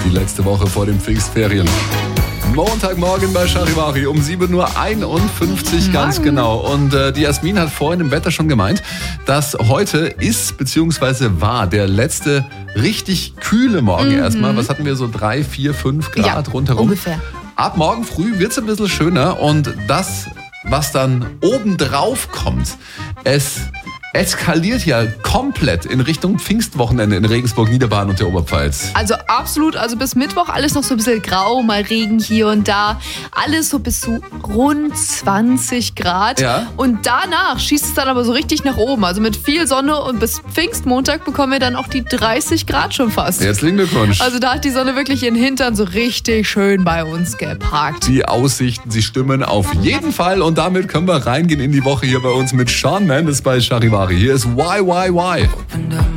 die letzte Woche vor den Pfingstferien. Montagmorgen bei Charivari um 7.51 Uhr ganz genau. Und die Jasmin hat vorhin im Wetter schon gemeint, dass heute ist bzw. war der letzte richtig kühle Morgen erstmal. Was hatten wir, so 3, 4, 5 Grad rundherum? Ungefähr. Ab morgen früh wird es ein bisschen schöner und das, was dann obendrauf kommt, es eskaliert ja komplett in Richtung Pfingstwochenende in Regensburg, Niederbayern und der Oberpfalz. Also absolut, also bis Mittwoch alles noch so ein bisschen grau, mal Regen hier und da. Alles so bis zu rund 20 Grad. Ja. Und danach schießt es dann aber so richtig nach oben. Also mit viel Sonne und bis Pfingstmontag bekommen wir dann auch die 30 Grad schon fast. Herzlichen Glückwunsch. Also da hat die Sonne wirklich ihren Hintern so richtig schön bei uns geparkt. Die Aussichten, sie stimmen auf jeden Fall. Und damit können wir reingehen in die Woche hier bei uns mit Shawn Mendes bei Charivari. Hier ist Why.